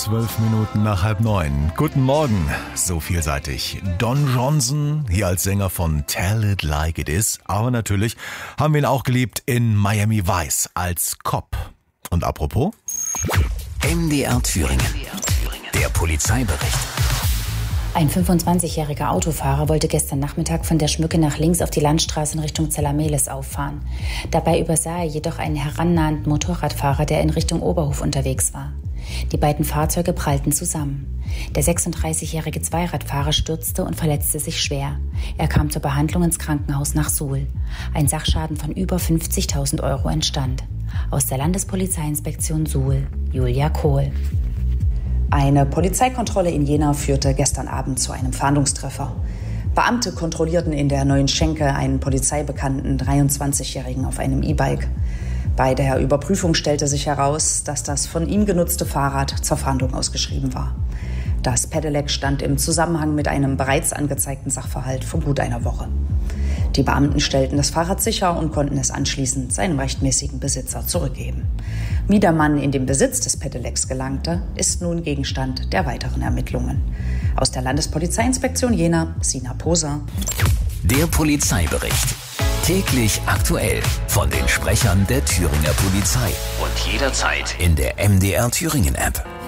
12 Minuten nach 8:30. Guten Morgen, so vielseitig. Don Johnson, hier als Sänger von Tell It Like It Is. Aber natürlich haben wir ihn auch geliebt in Miami Vice als Cop. Und apropos? MDR Thüringen. Der Polizeibericht. Ein 25-jähriger Autofahrer wollte gestern Nachmittag von der Schmücke nach links auf die Landstraße in Richtung Zellamelis auffahren. Dabei übersah er jedoch einen herannahenden Motorradfahrer, der in Richtung Oberhof unterwegs war. Die beiden Fahrzeuge prallten zusammen. Der 36-jährige Zweiradfahrer stürzte und verletzte sich schwer. Er kam zur Behandlung ins Krankenhaus nach Suhl. Ein Sachschaden von über 50.000 Euro entstand. Aus der Landespolizeiinspektion Suhl, Julia Kohl. Eine Polizeikontrolle in Jena führte gestern Abend zu einem Fahndungstreffer. Beamte kontrollierten in der Neuen Schenke einen polizeibekannten 23-Jährigen auf einem E-Bike. Bei der Überprüfung stellte sich heraus, dass das von ihm genutzte Fahrrad zur Fahndung ausgeschrieben war. Das Pedelec stand im Zusammenhang mit einem bereits angezeigten Sachverhalt vor gut einer Woche. Die Beamten stellten das Fahrrad sicher und konnten es anschließend seinem rechtmäßigen Besitzer zurückgeben. Wie der Mann in den Besitz des Pedelecs gelangte, ist nun Gegenstand der weiteren Ermittlungen. Aus der Landespolizeiinspektion Jena, Sina Poser. Der Polizeibericht. Täglich aktuell von den Sprechern der Thüringer Polizei. Und jederzeit in der MDR Thüringen App.